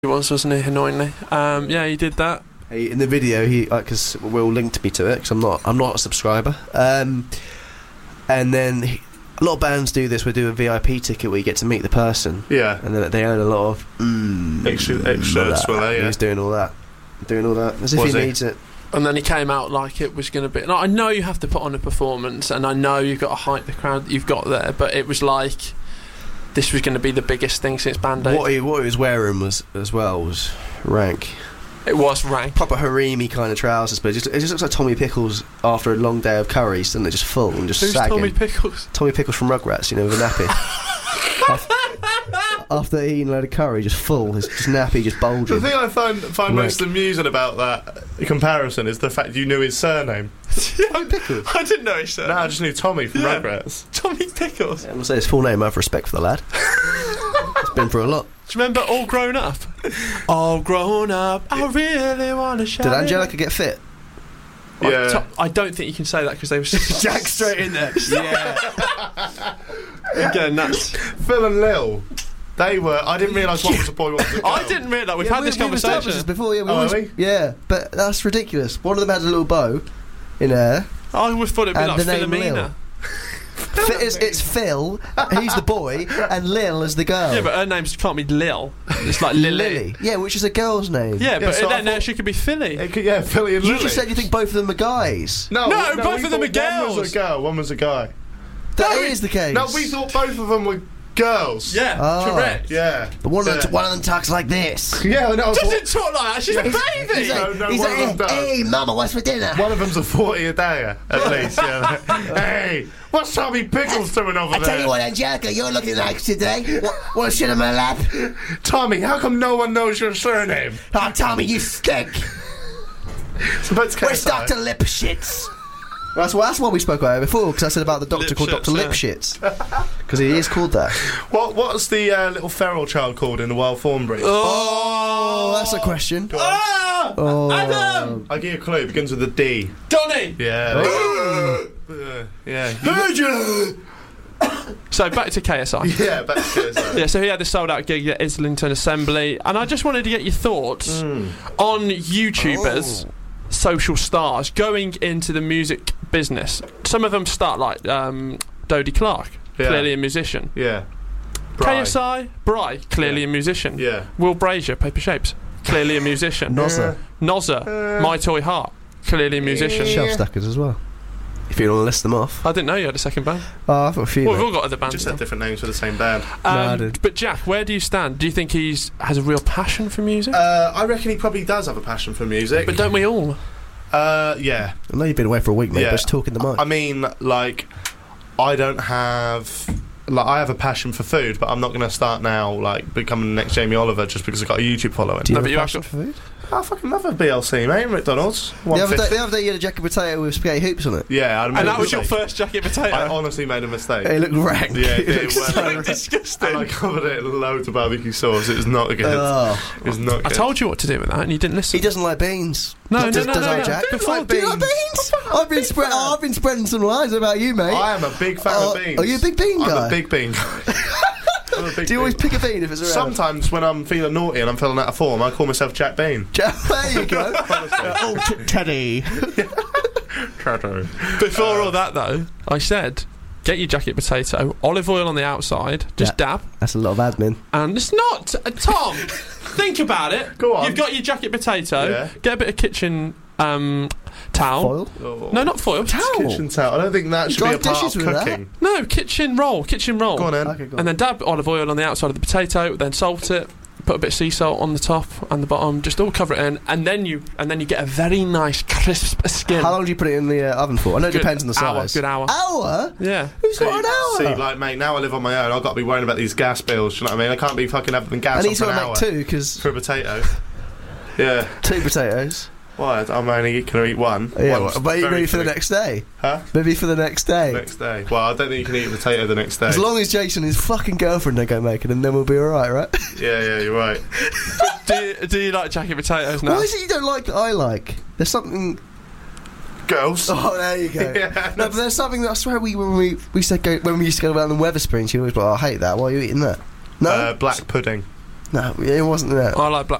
He was, wasn't he? Annoyingly. Yeah, he did that. In the video, because Will linked me to it, because I'm not a subscriber. And then a lot of bands do this. We do a VIP ticket where you get to meet the person. Yeah. And then they earn a lot of extras. Well, yeah. He's doing all that, as if he needs it. And then he came out like it was going to be. Like, I know you have to put on a performance, and I know you've got to hype the crowd that you've got there, but it was like this was going to be the biggest thing since Band Aid. What he was wearing was rank. It was rank. Proper harem-y kind of trousers, but it just looks like Tommy Pickles after a long day of curries, doesn't it? Just full and just Who's sagging. Tommy Pickles? Tommy Pickles from Rugrats, with a nappy. After eating a load of curry, just full, his just nappy, just bulging. The thing I find most amusing about that comparison is the fact you knew his surname. Tommy Pickles? I didn't know his surname. No, I just knew Tommy from Rugrats. Tommy Pickles. I'm going to say his full name. I have respect for the lad. He's been through a lot. Do you remember All Grown Up? All grown up, I really want to shout. Did Angelica get fit? Yeah. I don't think you can say that because they were Jack straight in there. Yeah. Again, that's Phil and Lil. They were. I didn't realise what was a boy, what was a girl. I didn't realise. We've had this conversation this before. Yeah, have we? Yeah, but that's ridiculous. One of them had a little bow in there. I always thought it'd be And like the name Philomena. Lil. It's Phil, he's the boy, and Lil is the girl. Yeah, but her name can't be Lil. It's like Lily. Yeah, which is a girl's name. Yeah, but so then she could be Philly. Philly and You Lily. just said you think both of them are guys. No, both we of them are thought girls. One was a girl, one was a guy. That is the case. No, we thought both of them were girls. Yeah, Oh. correct. Yeah. But one of them talks like this. Yeah, I know. Doesn't talk like that. She's a baby. He's like, No, he's one like, of them does. hey, mama, what's for dinner? One of them's a 40 a day, at least. Yeah. Hey, what's Tommy Pickles doing over there? I tell you what, Angelica, you're looking like today. Want to sit on my lap? Tommy, how come no one knows your surname? Oh, Tommy, you stink. So let's Where's Dr. Lipschitz? That's what we spoke about before, because I said about the doctor called Dr. Lipschitz. Because he is called that. What's the little feral child called in the Wild Fawn breed? Oh, that's a question. Adam! I'll give you a clue. It begins with a D. Donny! Yeah. Yeah. So back to KSI. Yeah, back to KSI. Yeah, so he had a sold-out gig at Islington Assembly, and I just wanted to get your thoughts on YouTubers, social stars, going into the music business. Some of them start like Dodie Clark, clearly a musician. Yeah. KSI, Bry, clearly a musician. Yeah. Will Brazier, Paper Shapes, clearly a musician. Nozza, My Toy Heart, clearly a musician. Shelf stackers as well. If you want to list them off. I didn't know you had a second band. Oh, I've got a few. Well, we've all got other bands. Just had different names for the same band. I did. But Jack, where do you stand? Do you think has a real passion for music? I reckon he probably does have a passion for music. But don't we all? Yeah. I know you've been away for a week, mate, Yeah. but just talking the mic. I mean, like, I don't have... Like, I have a passion for food, but I'm not going to start now, like, becoming the next Jamie Oliver just because I've got a YouTube following. Do you No, have but a you passion have for food? I fucking love a BLC, mate. McDonald's. The other day you had a jacket potato with spaghetti hoops on it. Yeah, I made And a that was your mistake. first jacket potato? I honestly made a mistake. It looked rank. Yeah, it looked was. so It rank. disgusting. And I covered it in loads of barbecue sauce. It was not good. Oh. It was not good. I told you what to do with that, and you didn't listen. He doesn't like beans. No, Does no, I, no. Jack? Before Do you like beans? I've been spreading some lies about you, mate. I am a big fan of beans. Are you a big bean guy? I'm a big bean guy. I'm a big Do you always bean. pick a bean if it's around? Sometimes when I'm feeling naughty and I'm feeling out of form, I call myself Jack Bean. There you go. Teddy. Before all that, though, I said, get your jacket potato, olive oil on the outside, just dab. That's a lot of admin. And it's not... Tom, think about it. Go on. You've got your jacket potato, Yeah. get a bit of kitchen towel. Foil? Oh. No, not foil. Towel. Kitchen towel. I don't think that should be Dry a part dishes of with that? cooking. No, kitchen roll. Go on then. Okay, go on. And then dab olive oil on the outside of the potato, then salt it, put a bit of sea salt on the top and the bottom, just all cover it in, and then you get a very nice crisp skin. How long do you put it in the oven for? I know it depends on the size. Good hour. Hour? Yeah. Who's got an hour? See, like, mate, now I live on my own. I've got to be worrying about these gas bills. Do you know what I mean? I can't be fucking having gas and he's off got an to hour make two, because for a potato. Yeah. 2 potatoes. Why? I'm only going to eat one. Yeah, One's well, maybe very for the big. next day. Huh? Maybe for the next day. Next day. Well, I don't think you can eat a potato the next day. As long as Jason and his fucking girlfriend don't go making them, then we'll be alright, right? Yeah, you're right. do you like jacket potatoes now? What is it you don't like that I like? There's something... Girls. Oh, there you go. Yeah, no, but there's something that I swear when we used to go around the Weatherspoons, she always be like, oh, I hate that. Why are you eating that? No? Black pudding. No, it wasn't that. I like Black